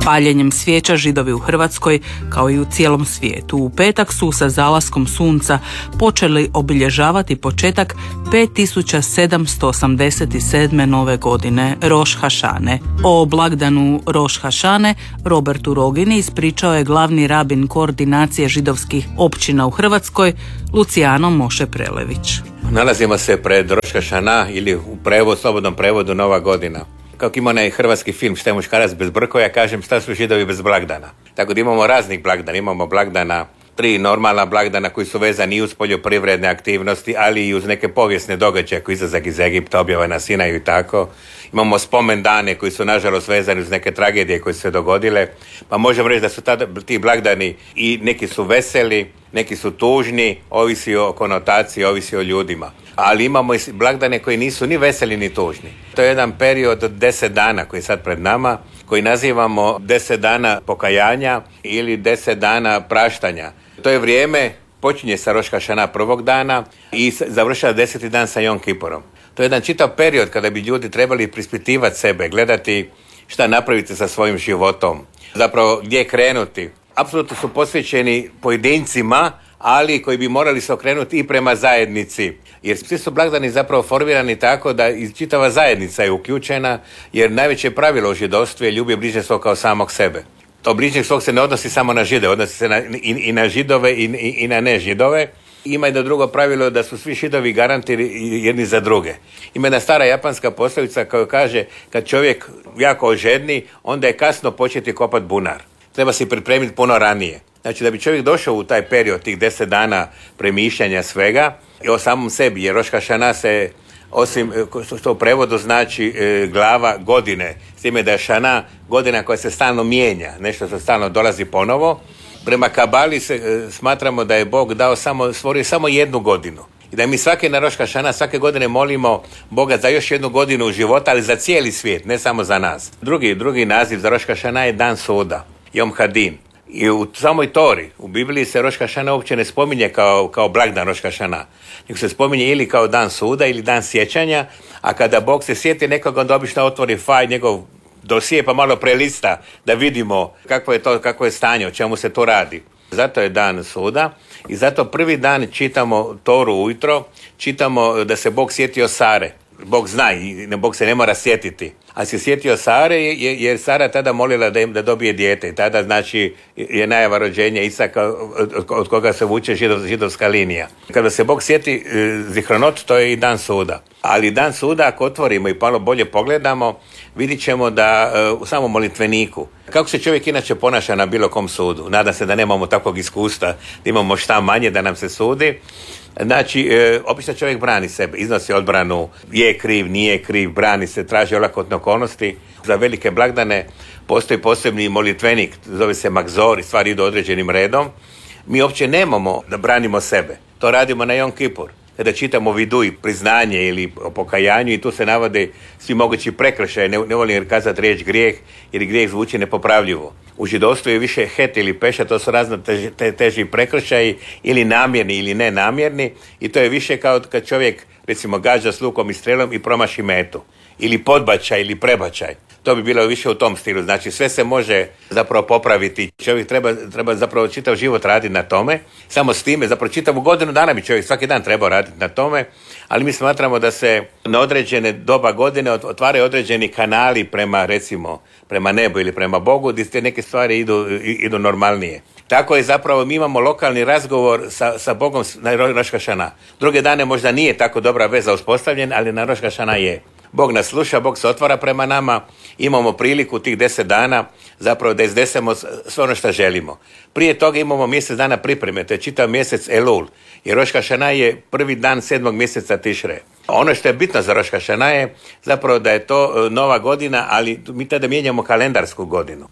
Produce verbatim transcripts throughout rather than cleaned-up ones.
Paljenjem svijeća Židovi u Hrvatskoj, kao i u cijelom svijetu, u petak su sa zalaskom sunca počeli obilježavati početak pet tisuća sedamsto osamdeset sedme. nove godine, Roš Hašane. O blagdanu Roš Hašane Robertu Rogini ispričao je glavni rabin koordinacije židovskih općina u Hrvatskoj, Luciano Moše Prelević. Nalazimo se pred Roš Hašana ili u prevod, slobodnom prevodu Nova godina. Kako ima onaj hrvatski film Šta je muškarac bez brkova, ja kažem šta su Židovi bez blagdana. Tako da imamo raznih blagdana, imamo blagdana, tri normalna blagdana koji su vezani i uz poljoprivredne aktivnosti, ali i uz neke povijesne događaje, kao izlazak iz Egipta, objava na Sinaju i tako. Imamo spomendane koji su nažalost vezani uz neke tragedije koje su se dogodile. Pa možemo reći da su tada, ti blagdani i neki su veseli, neki su tužni, ovisi o konotaciji, ovisi o ljudima. Ali imamo i blagdane koji nisu ni veseli ni tužni. To je jedan period od deset dana koji je sad pred nama, koji nazivamo deset dana pokajanja ili deset dana praštanja. To je vrijeme, počinje sa Roš Hašana prvog dana i završava deseti dan sa Jom Kipurom. To je jedan čitav period kada bi ljudi trebali prispitivati sebe, gledati šta napraviti sa svojim životom, zapravo gdje krenuti. Apsolutno su posvećeni pojedincima, ali koji bi morali se okrenuti i prema zajednici. Jer svi su blagdani zapravo formirani tako da i čitava zajednica je uključena, jer najveće pravilo u židovstvu je ljubi bližnjeg svog kao samog sebe. To bližnjeg svog se ne odnosi samo na Žide, odnosi se na, i, i na Židove i, i, i na ne Židove. Ima jedno drugo pravilo da su svi Židovi garanti jedni za druge. Ima jedna stara japanska poslovica koja kaže kad čovjek jako ožedni, onda je kasno početi kopati bunar. Treba se pripremiti puno ranije. Znači da bi čovjek došao u taj period tih deset dana premišljanja svega i o samom sebi, jer Roš Hašana se, osim što u prevodu znači e, glava godine, s time da je Šana godina koja se stalno mijenja, nešto što stalno dolazi ponovo. Prema Kabali se e, smatramo da je Bog dao samo, stvorio samo jednu godinu. I da mi svake na Roš Hašana svake godine molimo Boga za još jednu godinu života, ali za cijeli svijet, ne samo za nas. Drugi, drugi naziv za Roš Hašana je Dan suda, Jom Hadin. I u samoj Tori, u Bibliji se Roš Hašana uopće ne spominje kao, kao blagdan Roš Hašana, nego se spominje ili kao dan suda ili dan sjećanja, a kada Bog se sjeti nekoga, onda obično otvori faj njegov dosije pa malo prelista da vidimo kako je to, kako je stanje, o čemu se to radi. Zato je dan suda i zato prvi dan čitamo Toru ujutro, čitamo da se Bog sjetio Sare. Bog zna i Bog se ne mora sjetiti. A se sjetio Sare jer Sara tada molila da im da dobije dijete. I tada znači je najava rođenja Isaka od koga se vuče židov, židovska linija. Kada se Bog sjeti Zihronot, to je i dan suda. Ali dan suda ako otvorimo i malo bolje pogledamo, vidit ćemo da u samom molitveniku, kako se čovjek inače ponaša na bilo kom sudu. Nadam se da nemamo takvog iskustva, da imamo šta manje da nam se sudi. Znači, e, obično čovjek brani sebe, iznosi odbranu, je kriv, nije kriv, brani se, traži olakotne okolnosti. Za velike blagdane postoji posebni molitvenik, zove se Magzor i stvari idu određenim redom. Mi uopće nemamo da branimo sebe. To radimo na Jom Kipur. Kada čitamo viduj, priznanje ili o pokajanju i tu se navode svi mogući prekršaj, ne, ne volim kazati riječ grijeh, jer grijeh zvuči nepopravljivo. U židovstvu je više het ili peša, to su razno teži, te, teži prekršaji, ili namjerni ili nenamjerni, i to je više kao kad čovjek recimo gađa s lukom i strelom i promaši metu. Ili podbačaj ili prebačaj. To bi bilo više u tom stilu. Znači sve se može zapravo popraviti. Čovjek treba, treba zapravo čitav život raditi na tome. Samo s time, zapravo čitavu godinu dana bi čovjek svaki dan trebao raditi na tome. Ali mi smatramo da se na određene doba godine otvaraju određeni kanali prema recimo prema nebu ili prema Bogu, gdje te neke stvari idu, idu normalnije. Tako je zapravo, mi imamo lokalni razgovor sa, sa Bogom na Roš Hašana. Druge dane možda nije tako dobra veza uspostavljena, ali na Roš Hašana je. Bog nas sluša, Bog se otvara prema nama, imamo priliku tih deset dana zapravo da iznesemo sve ono što želimo. Prije toga imamo mjesec dana pripreme, to je čitav mjesec Elul, jer Roš Hašana je prvi dan sedmog mjeseca Tišre. Ono što je bitno za Roš Hašana je zapravo da je to nova godina, ali mi tada mijenjamo kalendarsku godinu.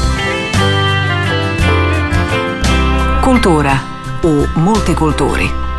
Kultura u multikulturi.